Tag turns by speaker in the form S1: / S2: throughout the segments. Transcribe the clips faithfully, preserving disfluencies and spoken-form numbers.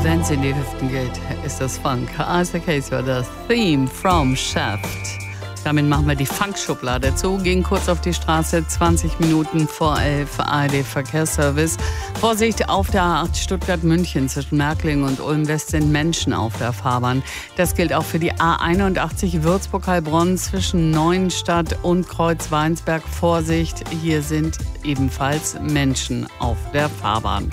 S1: wenn's in die Hüften geht, ist das Funk. Isaac Hayes war das Theme from Shaft. Damit machen wir die Funk-Schublade zu, gehen kurz auf die Straße, zwanzig Minuten vor elf, A R D-Verkehrsservice. Vorsicht, auf der A acht Stuttgart-München zwischen Märkling und Ulm-West sind Menschen auf der Fahrbahn. Das gilt auch für die A einundachtzig Würzburg-Heilbronn zwischen Neuenstadt und Kreuzweinsberg. Vorsicht, hier sind ebenfalls Menschen auf der Fahrbahn.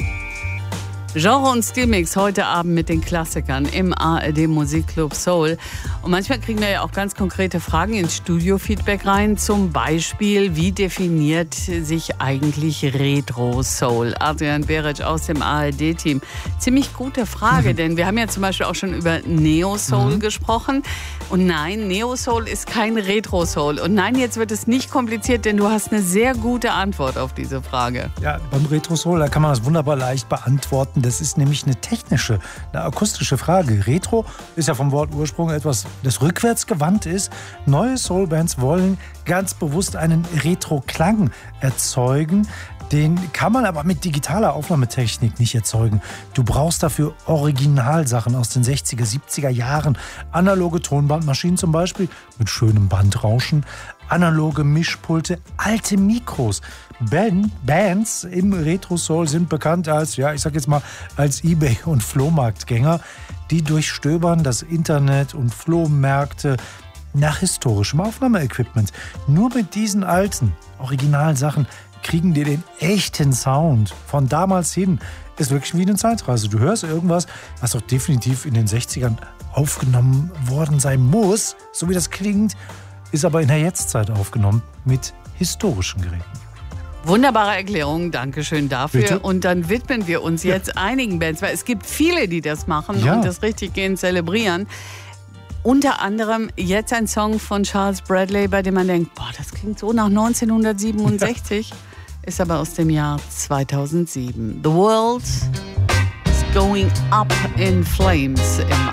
S1: Genre und Stilmix heute Abend mit den Klassikern im A R D Musikclub Soul. Und manchmal kriegen wir ja auch ganz konkrete Fragen ins Studio-Feedback rein. Zum Beispiel, wie definiert sich eigentlich Retro Soul? Adrian Beric aus dem A R D-Team. Ziemlich gute Frage, mhm. denn wir haben ja zum Beispiel auch schon über Neo Soul mhm. gesprochen. Und nein, Neo Soul ist kein Retro Soul. Und nein, jetzt wird es nicht kompliziert, denn du hast eine sehr gute Antwort auf diese Frage.
S2: Ja, beim Retro Soul, da kann man das wunderbar leicht beantworten. Das ist nämlich eine technische, eine akustische Frage. Retro ist ja vom Wortursprung etwas, das rückwärts gewandt ist. Neue Soulbands wollen ganz bewusst einen Retro-Klang erzeugen. Den kann man aber mit digitaler Aufnahmetechnik nicht erzeugen. Du brauchst dafür Originalsachen aus den sechziger, siebziger Jahren. Analoge Tonbandmaschinen zum Beispiel mit schönem Bandrauschen. Analoge Mischpulte, alte Mikros. Band, Bands im Retro-Soul sind bekannt als, ja, ich sag jetzt mal, als eBay- und Flohmarktgänger, die durchstöbern das Internet und Flohmärkte nach historischem Aufnahmeequipment. Nur mit diesen alten Originalsachen kriegen die den echten Sound von damals hin. Ist wirklich wie eine Zeitreise. Du hörst irgendwas, was doch definitiv in den sechzigern aufgenommen worden sein muss, so wie das klingt, ist aber in der Jetztzeit aufgenommen mit historischen Geräten.
S1: Wunderbare Erklärung, Dankeschön dafür.
S2: Bitte?
S1: Und dann widmen wir uns jetzt ja. einigen Bands, weil es gibt viele, die das machen
S2: ja.
S1: und das richtig gehen zelebrieren. Unter anderem jetzt ein Song von Charles Bradley, bei dem man denkt, boah, das klingt so nach neunzehnhundertsiebenundsechzig, ja. ist aber aus dem Jahr zweitausendsieben. The World is Going Up in Flames im